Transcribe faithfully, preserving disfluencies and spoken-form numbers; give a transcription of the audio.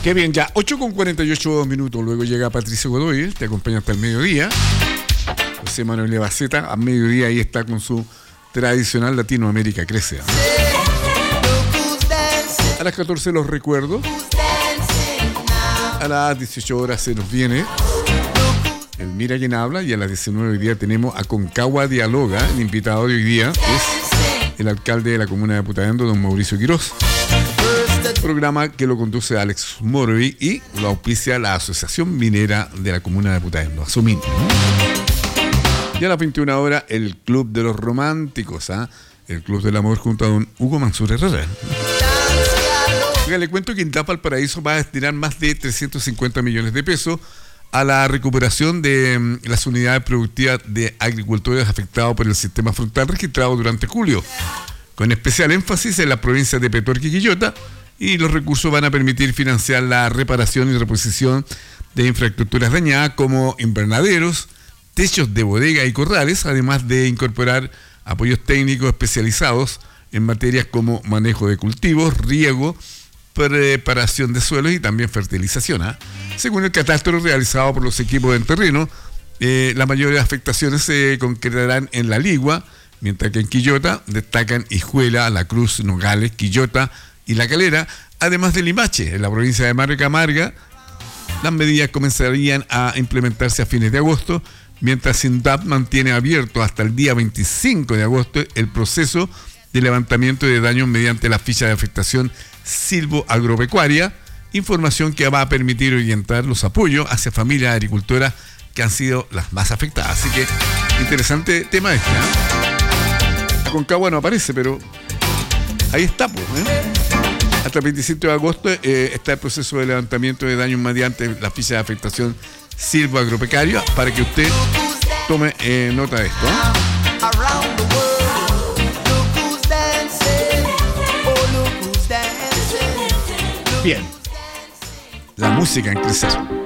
Qué bien, ya ocho con cuarenta y ocho minutos. Luego llega Patricio Godoy, él te acompaña hasta el mediodía. José Manuel Levaceta, a mediodía ahí está con su tradicional Latinoamérica Crece. A las catorce los recuerdos. A las dieciocho horas se nos viene el Mira Quién Habla, y a las diecinueve hoy día tenemos a Concagua Dialoga. El invitado de hoy día es el alcalde de la comuna de Putaendo, don Mauricio Quirós. Programa que lo conduce Alex Morovi y lo auspicia la Asociación Minera de la comuna de Putaendo, Asumin. Y a las veintiuna horas el Club de los Románticos, ¿ah? El Club del Amor junto a don Hugo Mansur Herrera. Oiga, le cuento que INDAP Valparaíso va a destinar más de trescientos cincuenta millones de pesos a la recuperación de um, las unidades productivas de agricultores afectados por el sistema frontal registrado durante julio, con especial énfasis en las provincias de Petorca y Quillota, y los recursos van a permitir financiar la reparación y reposición de infraestructuras dañadas como invernaderos, techos de bodega y corrales, además de incorporar apoyos técnicos especializados en materias como manejo de cultivos, riego, preparación de suelos y también fertilización. ¿eh? Según el catastro realizado por los equipos en terreno, eh, las mayores afectaciones se concretarán en La Ligua, mientras que en Quillota destacan Hijuela, La Cruz, Nogales, Quillota y La Calera, además de Limache, en la provincia de Marca Marga. Las medidas comenzarían a implementarse a fines de agosto, mientras INDAP mantiene abierto hasta el día veinticinco de agosto el proceso de levantamiento de daños mediante la ficha de afectación silvo-agropecuaria, información que va a permitir orientar los apoyos hacia familias agricultoras que han sido las más afectadas. Así que interesante tema este, ¿eh? Concagua no aparece, pero ahí está, pues, ¿eh? Hasta el veinticinco de agosto eh, está el proceso de levantamiento de daños mediante la ficha de afectación silvo-agropecuaria, para que usted tome eh, nota de esto, ¿eh? Bien, la música en Crecer.